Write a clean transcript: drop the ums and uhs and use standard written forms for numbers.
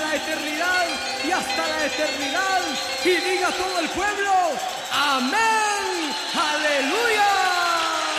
la eternidad y hasta la eternidad. Y diga todo el pueblo,